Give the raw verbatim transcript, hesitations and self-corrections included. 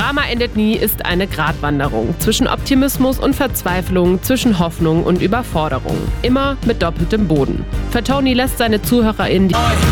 Drama endet nie ist eine Gratwanderung zwischen Optimismus und Verzweiflung, zwischen Hoffnung und Überforderung. Immer mit doppeltem Boden. Fatoni lässt seine ZuhörerInnen die